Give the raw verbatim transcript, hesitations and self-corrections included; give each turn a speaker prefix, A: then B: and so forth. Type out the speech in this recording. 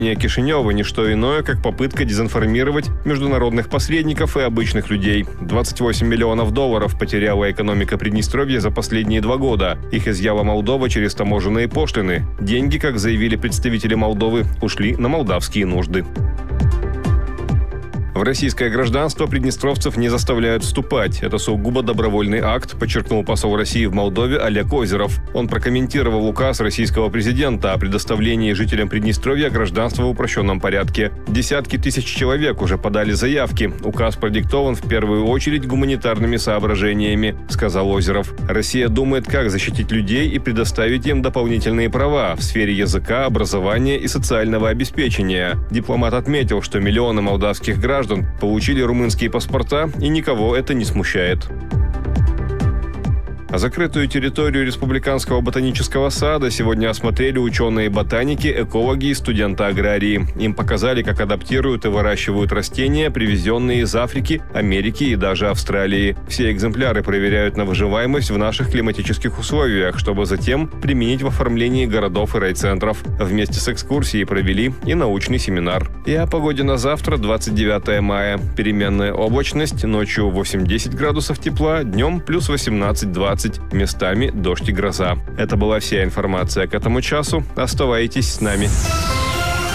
A: Решение Кишинева – не что иное, как попытка дезинформировать международных посредников и обычных людей. двадцать восемь миллионов долларов потеряла экономика Приднестровья за последние два года. Их изъяла Молдова через таможенные пошлины. Деньги, как заявили представители Молдовы, ушли на молдавские нужды. В российское гражданство приднестровцев не заставляют вступать. Это сугубо добровольный акт, подчеркнул посол России в Молдове Олег Озеров. Он прокомментировал указ российского президента о предоставлении жителям Приднестровья гражданства в упрощенном порядке. Десятки тысяч человек уже подали заявки. Указ продиктован в первую очередь гуманитарными соображениями, сказал Озеров. Россия думает, как защитить людей и предоставить им дополнительные права в сфере языка, образования и социального обеспечения. Дипломат отметил, что миллионы молдавских граждан получили румынские паспорта, и никого это не смущает. А закрытую территорию Республиканского ботанического сада сегодня осмотрели ученые-ботаники, экологи и студенты-аграрии. Им показали, как адаптируют и выращивают растения, привезенные из Африки, Америки и даже Австралии. Все экземпляры проверяют на выживаемость в наших климатических условиях, чтобы затем применить в оформлении городов и райцентров. Вместе с экскурсией провели и научный семинар. И о погоде на завтра, двадцать девятое мая. Переменная облачность, ночью восемь-десять градусов тепла, днем плюс восемнадцать-двадцать. Местами дождь и гроза. Это была вся информация к этому часу. Оставайтесь с нами.